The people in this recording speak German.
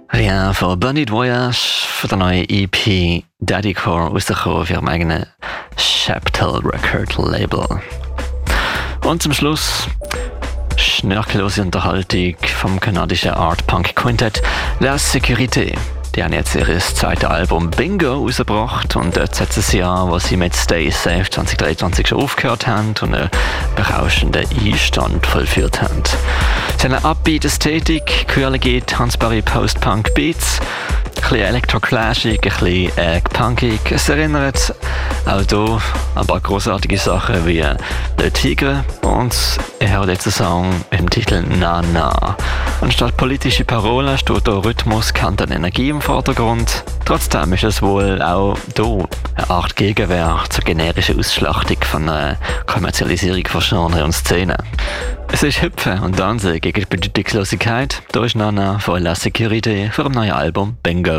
Rien von Bonnie Voyage von der neuen EP Daddycore rausgekommen auf ihrem eigenen Chaptel Record Label. Und zum Schluss schnörkellose Unterhaltung vom kanadischen Art Punk Quintet La Sécurité. Die haben jetzt ihr zweites Album Bingo rausgebracht und dort setzen sie an, wo sie mit Stay Safe 2023 schon aufgehört haben und einen berauschenden Einstand vollführt haben. Sie haben eine Upbeat-Ästhetik, quirlige, tanzbare Post-Punk-Beats, ein bisschen Electro-Clashig, ein bisschen punkig. Es erinnert auch hier an ein paar grossartige Sachen wie Le Tigre und ich höre jetzt einen Song mit dem Titel Na Na. Anstatt politische Parolen steht hier Rhythmus, Kante und Energie im Vordergrund. Trotzdem ist es wohl auch hier eine Art Gegenwehr zur generischen Ausschlachtung von einer Kommerzialisierung von Genre und Szene. Es ist Hüpfen und Tanzen gegen die Bedeutungslosigkeit. Hier ist Nana von La Sécurité für ein neues Album Bingo.